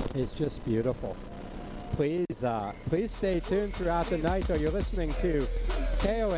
is just beautiful. Please stay tuned throughout the night, though. You're listening to KON